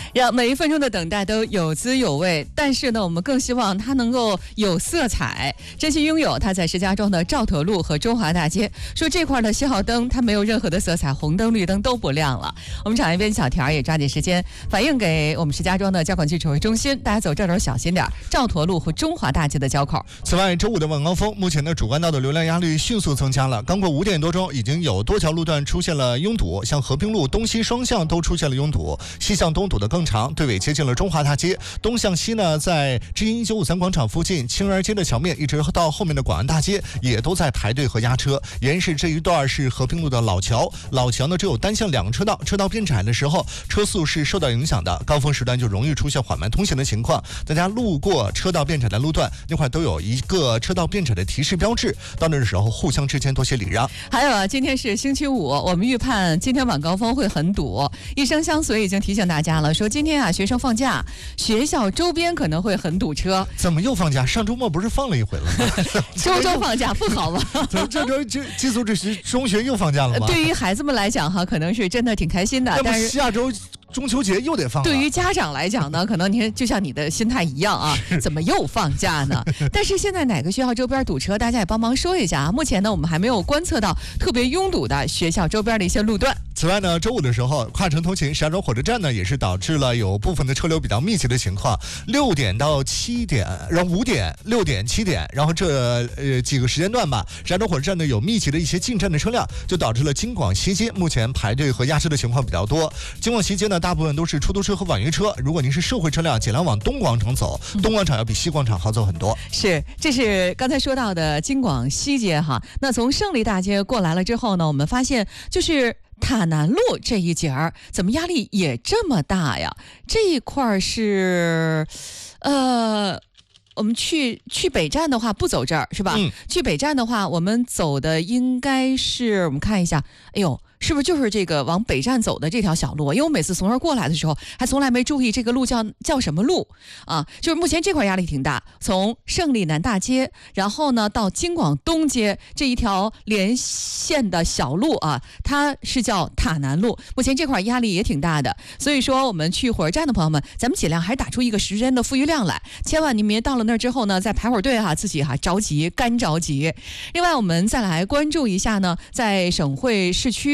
让每一分钟的等待都有滋有味。但是呢，我们更希望它能够有色彩。珍惜拥有它在石家庄的赵佗路和中华大街。说这块的信号灯它没有任何的色彩，红灯绿灯都不亮了。我们厂一边小田也抓紧时间反映给我们石家庄的交管局指挥中心，大家走这儿小心点，赵佗路和中华大街的交口。 此外，周五的晚高峰，目前的主干道的流量压力迅速增加了。刚过5点多钟，已经有多条路段出现了拥堵，像和平路东西双向都出现了拥堵，西向东堵得更长，队尾接近了中华大街。东向西呢，在知音1953广场附近青儿街的桥面，一直到后面的广安大街，也都在排队和压车。沿市这一段是和平路的老桥，老桥呢只有单向2个车道，车道变窄的时候，车速是受到影响的，高峰时段就容易出现缓慢通行的情况。大家路过车道变窄的路段，那块都有一个车道变窄的提示标志，到那的时候互相之间多些礼让。 还有啊，今天是星期五，我们预判今天晚高峰会很堵。一声相随已经提醒大家了，说今天啊学生放假，学校周边可能会很堵车。 怎么又放假？上周末不是放了一回了吗？ 周放假不好吗？ 怎么这周寄宿制中学又放假了吗？ 对于孩子们来讲哈，可能是真的挺开心的。 但是下周中秋节又得放了。 对于家长来讲呢，可能你看就像你的心态一样啊，怎么又放假呢？但是现在哪个学校周边堵车，大家也帮忙说一下啊。目前呢，我们还没有观测到特别拥堵的学校周边的一些路段。 此外呢，周五的时候，跨城通勤石家庄火车站呢，也是导致了有部分的车流比较密集的情况。6点到7点，然后5点、6点、7点，然后这几个时间段吧，石家庄火车站呢有密集的一些进站的车辆，就导致了京广西街目前排队和压车的情况比较多。京广西街呢，大部分都是出租车和网约车。如果您是社会车辆，尽量往东广场走，东广场要比西广场好走很多。 是，这是刚才说到的京广西街哈。那从胜利大街过来了之后呢，我们发现就是塔南路这一节儿怎么压力也这么大呀？这一块是我们去北站的话不走这儿是吧？去北站的话我们走的应该是，我们看一下，哎呦，是不是就是这个往北站走的这条小路？因为我每次从这儿过来的时候还从来没注意这个路叫什么路啊。就是目前这块压力挺大，从胜利南大街然后呢到京广东街这一条连线的小路啊，它是叫塔南路，目前这块压力也挺大的。所以说我们去火车站的朋友们，咱们尽量还是打出一个时间的富裕量来，千万你别到了那儿之后呢再排会儿队哈，自己着急干着急。另外我们再来关注一下呢，在省会市区